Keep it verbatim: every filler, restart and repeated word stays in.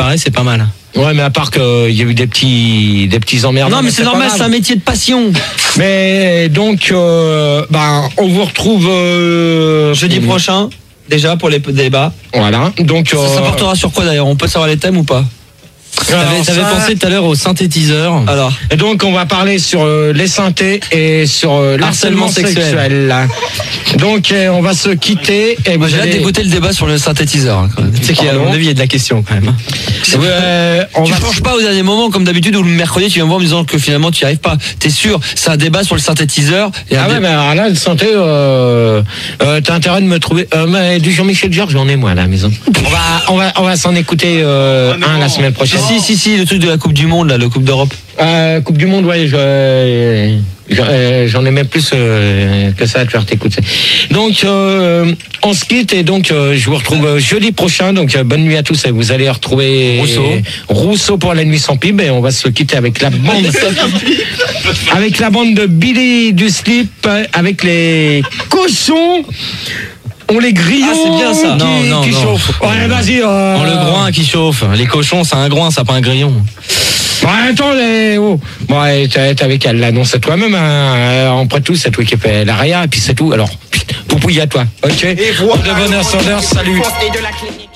paraît, c'est pas mal. Ouais, mais à part qu'il y a eu des petits, des petits emmerdes. Non, mais c'est normal, c'est un métier de passion. Mais donc, euh, ben, on vous retrouve euh, jeudi prochain, déjà pour les débats. Voilà. Donc, ça, euh... ça portera sur quoi d'ailleurs? On peut savoir les thèmes ou pas? T'avais ça... pensé tout à l'heure au synthétiseur. Alors. Et donc on va parler sur euh, les synthés et sur euh, l'harcèlement sexuel. sexuel. Donc euh, on va se quitter. Et moi j'ai allez... hâte d'écouter le débat sur le synthétiseur. Tu sais qu'à mon avis il y a de la question quand même. Euh, on tu ne va... changes pas aux derniers moments comme d'habitude où le mercredi tu viens me voir en me disant que finalement tu n'y arrives pas. T'es sûr? C'est un débat sur le synthétiseur. Et ah ouais dé... mais alors là le synthé, euh, euh, t'as intérêt de me trouver euh, mais du Jean-Michel Jarre j'en ai moi à la maison. On va on va on va s'en écouter euh, oh un la semaine prochaine. Si, si, si, le truc de la Coupe du Monde, là, la Coupe d'Europe. Euh, Coupe du Monde, ouais, je, je, j'en ai même plus euh, que ça à te faire t'écouter. Donc, euh, on se quitte et donc, euh, je vous retrouve jeudi prochain. Donc, euh, bonne nuit à tous et vous allez retrouver Rousseau, Rousseau pour la nuit sans pib et on va se quitter avec la bande, avec la bande de Billy du Slip, avec les cochons. On les grillons. Ah, c'est bien ça. Qui, non, non, qui non. chauffe. Ouais, vas-y. Euh... On le groin qui chauffe. Les cochons, c'est un groin, ça pas un grillon. Ouais, attends, les... oh. Bon, ouais, t'avais qu'à l'annoncer toi-même, hein. Après tout, c'est toi qui fais l'arrière, et puis c'est tout. Alors, poupouille à toi. Ok. Et voilà. De bonheur, Sanders, salut.